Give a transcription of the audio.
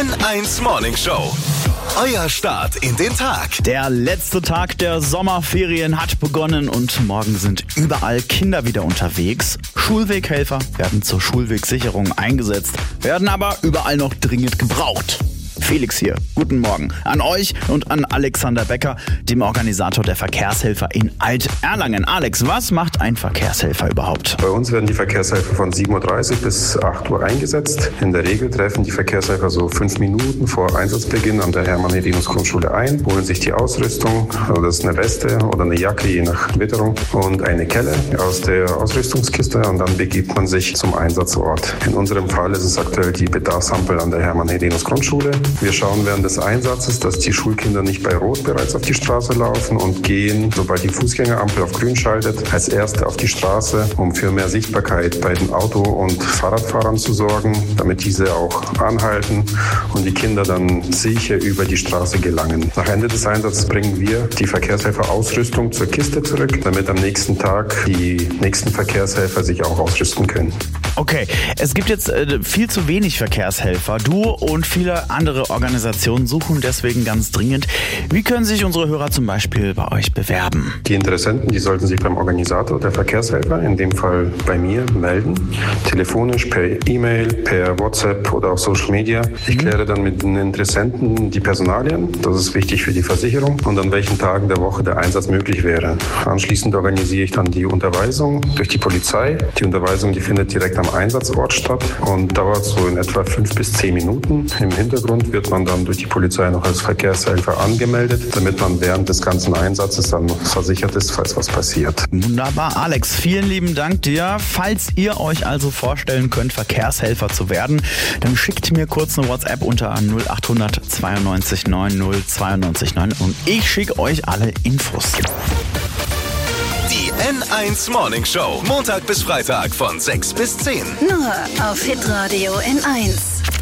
N1 Morning Show. Euer Start in den Tag. Der letzte Tag der Sommerferien hat begonnen und morgen sind überall Kinder wieder unterwegs. Schulweghelfer werden zur Schulwegsicherung eingesetzt, werden aber überall noch dringend gebraucht. Felix hier, guten Morgen an euch und an Alexander Becker, dem Organisator der Verkehrshelfer in Alt-Erlangen. Alex, was macht ein Verkehrshelfer überhaupt? Bei uns werden die Verkehrshelfer von 7.30 Uhr bis 8 Uhr eingesetzt. In der Regel treffen die Verkehrshelfer so 5 Minuten vor Einsatzbeginn an der Hermann-Hedinus-Grundschule ein, holen sich die Ausrüstung, also das ist eine Weste oder eine Jacke, je nach Witterung, und eine Kelle aus der Ausrüstungskiste, und dann begibt man sich zum Einsatzort. In unserem Fall ist es aktuell die Bedarfsampel an der Hermann-Hedinus-Grundschule. Wir schauen während des Einsatzes, dass die Schulkinder nicht bei Rot bereits auf die Straße laufen und gehen, sobald die Fußgängerampel auf grün schaltet, als Erste auf die Straße, um für mehr Sichtbarkeit bei den Auto- und Fahrradfahrern zu sorgen, damit diese auch anhalten und die Kinder dann sicher über die Straße gelangen. Nach Ende des Einsatzes bringen wir die Verkehrshelfer-Ausrüstung zur Kiste zurück, damit am nächsten Tag die nächsten Verkehrshelfer sich auch ausrüsten können. Okay, es gibt jetzt viel zu wenig Verkehrshelfer. Du und viele andere Organisationen suchen deswegen ganz dringend. Wie können sich unsere Hörer zum Beispiel bei euch bewerben? Die Interessenten, die sollten sich beim Organisator der Verkehrshelfer, in dem Fall bei mir, melden. Telefonisch, per E-Mail, per WhatsApp oder auf Social Media. Ich kläre dann mit den Interessenten die Personalien. Das ist wichtig für die Versicherung. Und an welchen Tagen der Woche der Einsatz möglich wäre. Anschließend organisiere ich dann die Unterweisung durch die Polizei. Die Unterweisung, die findet direkt am Einsatzort statt und dauert so in etwa 5 bis 10 Minuten. Im Hintergrund wird man dann durch die Polizei noch als Verkehrshelfer angemeldet, damit man während des ganzen Einsatzes dann versichert ist, falls was passiert. Wunderbar, Alex, vielen lieben Dank dir. Falls ihr euch also vorstellen könnt, Verkehrshelfer zu werden, dann schickt mir kurz eine WhatsApp unter 0800 92 90 92 9 und ich schicke euch alle Infos. Die N1 Morning Show. Montag bis Freitag von 6 bis 10. Nur auf Hitradio N1.